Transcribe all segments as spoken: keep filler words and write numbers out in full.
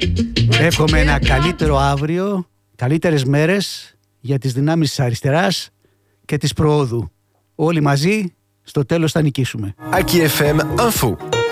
Εύχομαι ένα καλύτερο αύριο, καλύτερες μέρες για τις δυνάμεις της αριστεράς και της προόδου. Όλοι μαζί, στο τέλος θα νικήσουμε. Aki F M Info.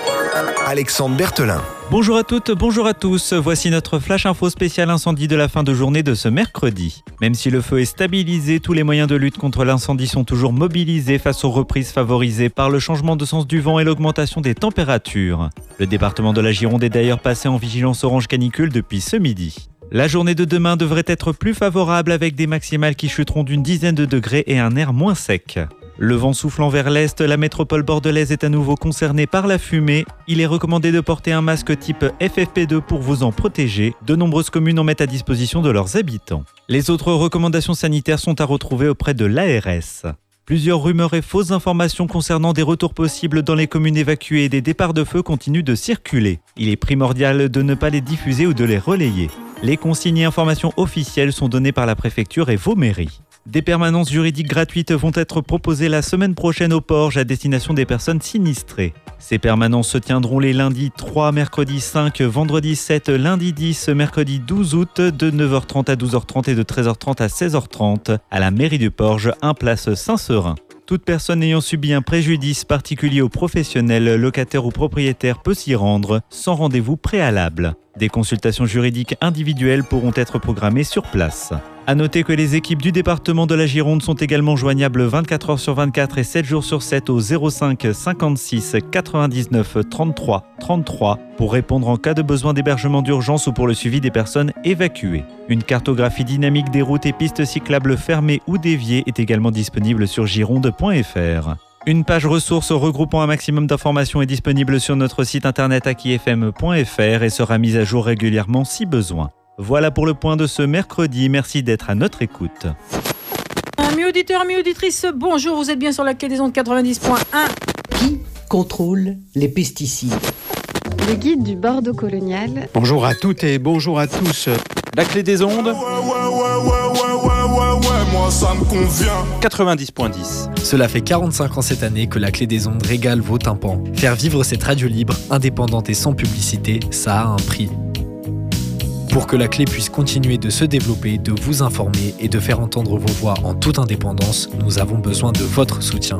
Alexandre Berthelin. Bonjour à toutes, bonjour à tous. Voici notre flash info spécial incendie de la fin de journée de ce mercredi. Même si le feu est stabilisé, tous les moyens de lutte contre l'incendie sont toujours mobilisés face aux reprises favorisées par le changement de sens du vent et l'augmentation des températures. Le département de la Gironde est d'ailleurs passé en vigilance orange canicule depuis ce midi. La journée de demain devrait être plus favorable avec des maximales qui chuteront d'une dizaine de degrés et un air moins sec. Le vent soufflant vers l'est, la métropole bordelaise est à nouveau concernée par la fumée. Il est recommandé de porter un masque type F F P deux pour vous en protéger. De nombreuses communes en mettent à disposition de leurs habitants. Les autres recommandations sanitaires sont à retrouver auprès de l'A R S. Plusieurs rumeurs et fausses informations concernant des retours possibles dans les communes évacuées et des départs de feu continuent de circuler. Il est primordial de ne pas les diffuser ou de les relayer. Les consignes et informations officielles sont données par la préfecture et vos mairies. Des permanences juridiques gratuites vont être proposées la semaine prochaine au Porge à destination des personnes sinistrées. Ces permanences se tiendront les lundis trois, mercredi cinq, vendredi sept, lundi dix, mercredi douze août de neuf heures trente à douze heures trente et de treize heures trente à seize heures trente à la mairie du Porge, un place Saint-Seurin. Toute personne ayant subi un préjudice particulier ou professionnel, locataire ou propriétaire peut s'y rendre sans rendez-vous préalable. Des consultations juridiques individuelles pourront être programmées sur place. À noter que les équipes du département de la Gironde sont également joignables vingt-quatre heures sur vingt-quatre et sept jours sur sept au zéro cinq cinquante-six quatre-vingt-dix-neuf trente-trois trente-trois pour répondre en cas de besoin d'hébergement d'urgence ou pour le suivi des personnes évacuées. Une cartographie dynamique des routes et pistes cyclables fermées ou déviées est également disponible sur gironde point f r. Une page ressources regroupant un maximum d'informations est disponible sur notre site internet aki f m point f r et sera mise à jour régulièrement si besoin. Voilà pour le point de ce mercredi. Merci d'être à notre écoute. Amis auditeurs, amis auditrices, bonjour, vous êtes bien sur la quai des ondes quatre-vingt-dix point un. Qui contrôle les pesticides? Le guide du Bordeaux colonial. Bonjour à toutes et bonjour à tous. La clé des ondes. quatre-vingt-dix point dix. Cela fait quarante-cinq ans cette année que la clé des ondes régale vos tympans. Faire vivre cette radio libre, indépendante et sans publicité, ça a un prix. Pour que la clé puisse continuer de se développer, de vous informer et de faire entendre vos voix en toute indépendance, nous avons besoin de votre soutien.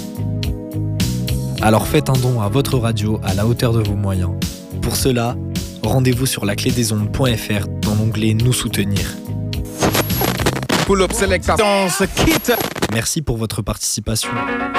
Alors faites un don à votre radio à la hauteur de vos moyens. Pour cela, rendez-vous sur la clé des ondes point f r dans l'onglet Nous soutenir. Pull-up select. Merci pour votre participation.